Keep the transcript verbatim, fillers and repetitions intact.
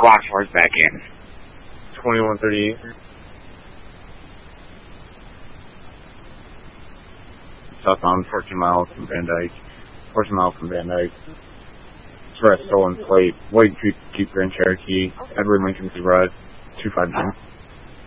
Clock towards back in. twenty-one thirty-eight. Southbound fourteen miles from Van Dyke. fourteen miles from Van Dyke. Express stolen plate. White Jeep, Jeep Grand Cherokee. Edward Lincoln Zebra. two five nine.